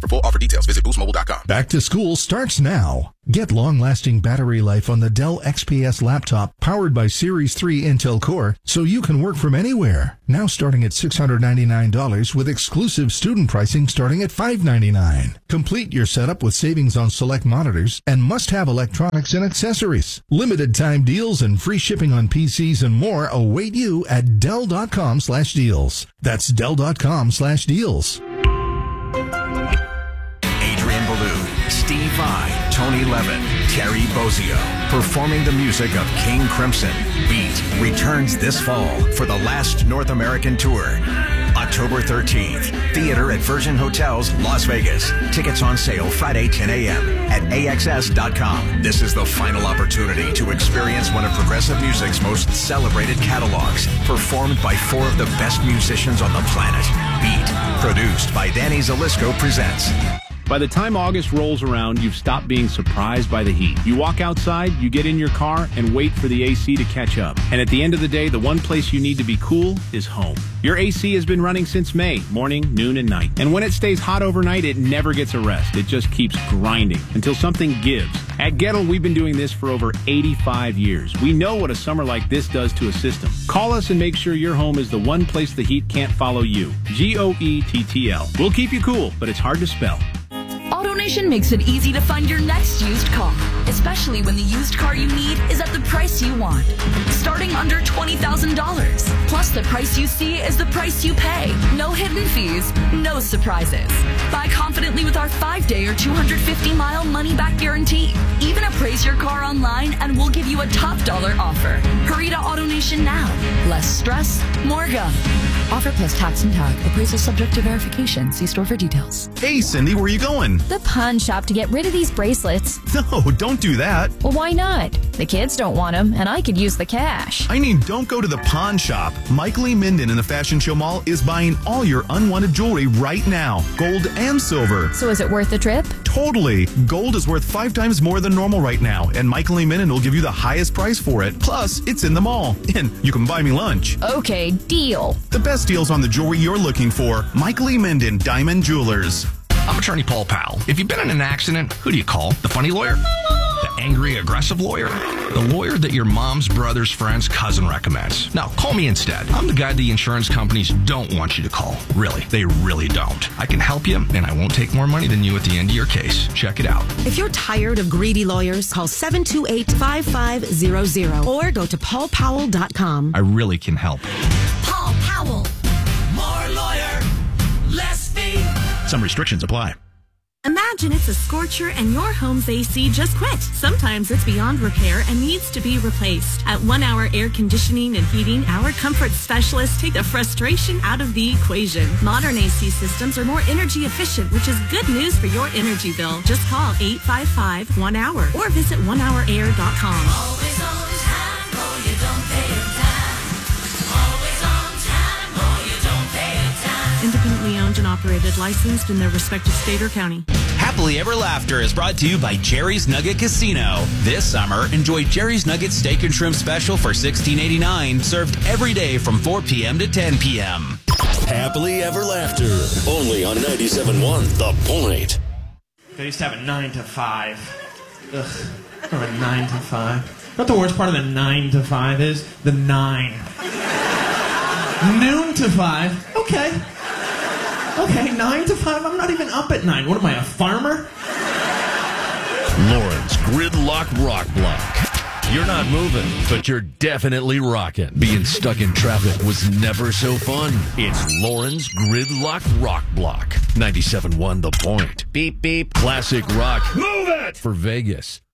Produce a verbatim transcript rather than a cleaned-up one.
For full offer details, visit boost mobile dot com. Back to school starts now. Get long-lasting battery life on the Dell X P S laptop powered by Series three Intel Core so you can work from anywhere. Now starting at six hundred ninety-nine dollars with exclusive student pricing starting at five hundred ninety-nine dollars. Complete your setup with savings on select monitors and must-have electronics and accessories. Limited time deals and free shipping on P Cs and more await you at Dell.com slash deals. That's Dell.com slash deals. Adrian Ballou, Steve Vai, Tony Levin, Terry Bozzio, performing the music of King Crimson. Beat returns this fall for the last North American tour. October thirteenth, theater at Virgin Hotels, Las Vegas. Tickets on sale Friday, ten a.m. at A X S dot com. This is the final opportunity to experience one of progressive music's most celebrated catalogs, performed by four of the best musicians on the planet. Beat, produced by Danny Zalisco, presents. By the time August rolls around, you've stopped being surprised by the heat. You walk outside, you get in your car, and wait for the A C to catch up. And at the end of the day, the one place you need to be cool is home. Your A C has been running since May, morning, noon, and night. And when it stays hot overnight, it never gets a rest. It just keeps grinding until something gives. At Gettle, we've been doing this for over eighty-five years. We know what a summer like this does to a system. Call us and make sure your home is the one place the heat can't follow you. G O E T T L. We'll keep you cool, but it's hard to spell. AutoNation makes it easy to find your next used car, especially when the used car you need is at the price you want. Starting under twenty thousand dollars. Plus, the price you see is the price you pay. No hidden fees, no surprises. Buy confidently with our five-day or two hundred fifty mile money-back guarantee. Even appraise your car online and we'll give you a top dollar offer. Hurry to AutoNation now. Less stress, more go. Offer plus tax and tag. Appraisal subject to verification. See store for details. Hey, Cindy, where are you going? The pawn shop to get rid of these bracelets. No, don't do that. Well, why not? The kids don't want them, and I could use the cash. I mean, don't go to the pawn shop. Mike Lee Minden in the Fashion Show Mall is buying all your unwanted jewelry right now, gold and silver. So is it worth the trip? Totally. Gold is worth five times more than normal right now, and Mike Lee Minden will give you the highest price for it. Plus, it's in the mall, and you can buy me lunch. Okay, deal. The best deals on the jewelry you're looking for. Mike Lee Minden, Diamond Jewelers. I'm attorney Paul Powell. If you've been in an accident, who do you call? The funny lawyer? The angry, aggressive lawyer? The lawyer that your mom's brother's friend's cousin recommends. Now, call me instead. I'm the guy the insurance companies don't want you to call. Really, they really don't. I can help you, and I won't take more money than you at the end of your case. Check it out. If you're tired of greedy lawyers, call seven two eight, five five zero zero or go to paul powell dot com. I really can help. Paul Powell. More lawyer, less fee. Some restrictions apply. Imagine it's a scorcher and your home's A C just quit. Sometimes it's beyond repair and needs to be replaced. At One Hour Air Conditioning and Heating, our comfort specialists take the frustration out of the equation. Modern A C systems are more energy efficient, which is good news for your energy bill. Just call eight five five, one hour or visit one hour air dot com. Always on time, or you don't pay it time. Always on time, or you don't pay it time. Independently owned and operated, licensed in their respective state or county. Happily Ever Laughter is brought to you by Jerry's Nugget Casino. This summer, enjoy Jerry's Nugget Steak and Shrimp Special for sixteen eighty-nine, served every day from four p.m. to ten p.m. Happily Ever Laughter, only on ninety-seven point one The Point. I used to have a nine to five. Ugh, or a nine to five. What the worst part of the nine to five is? The nine. Noon to five. Okay. Okay, nine to five. I'm not even up at nine. What am I, a farmer? Lauren's Gridlock Rock Block. You're not moving, but you're definitely rocking. Being stuck in traffic was never so fun. It's Lauren's Gridlock Rock Block. ninety-seven point one The Point. Beep, beep. Classic rock. Move it! For Vegas.